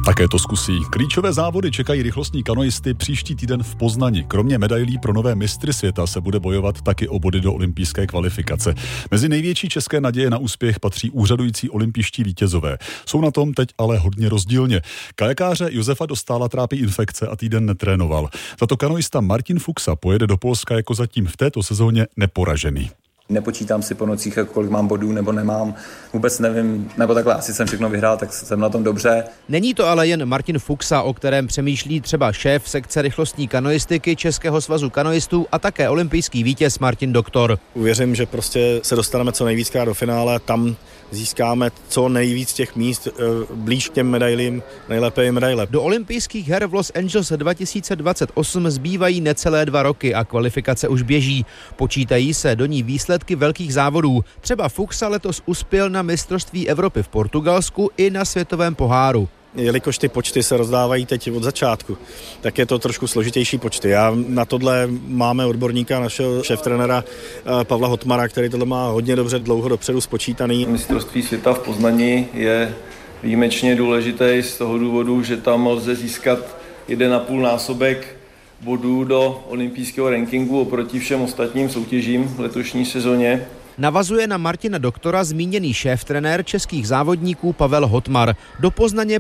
Také to zkusí. Klíčové závody čekají rychlostní kanoisty příští týden v Poznani. Kromě medailí pro nové mistry světa se bude bojovat taky o body do olympijské kvalifikace. Mezi největší české naděje na úspěch patří úřadující olympijští vítězové. Jsou na tom teď ale hodně rozdílně. Kajakáře Josefa Dostála trápí infekce a týden netrénoval. Tato kanoista Martin Fuxa pojede do Polska jako zatím v této sezóně neporažený. Nepočítám si po nocích, kolik mám bodů nebo nemám, vůbec nevím, nebo takhle, asi jsem všechno vyhrál, tak jsem na tom dobře. Není to ale jen Martin Fuxa, o kterém přemýšlí třeba šéf sekce rychlostní kanoistiky Českého svazu kanoistů a také olympijský vítěz Martin Doktor. Věřím, že prostě se dostaneme co nejvíckrát do finále, tam získáme co nejvíc těch míst blíž k těm medailím, nejlépe je medaile. Do olympijských her v Los Angeles 2028 zbývají necelé 2 roky a kvalifikace už běží. Počítají se do ní výsledky velkých závodů. Třeba Fuxa letos uspěl na mistrovství Evropy v Portugalsku i na světovém poháru. Jelikož ty počty se rozdávají teď od začátku, tak je to trošku složitější počty. Na tohle máme odborníka, našeho šéftrenera Pavla Hotmara, který tohle má hodně dobře dlouho dopředu spočítaný. Mistrovství světa v Poznani je výjimečně důležité z toho důvodu, že tam lze získat 1,5 násobek bodů do olympijského rankingu oproti všem ostatním soutěžím v letošní sezóně. Navazuje na Martina Doktora zmíněný šéftrenér českých závodníků Pavel Hotmar. Do Poznaně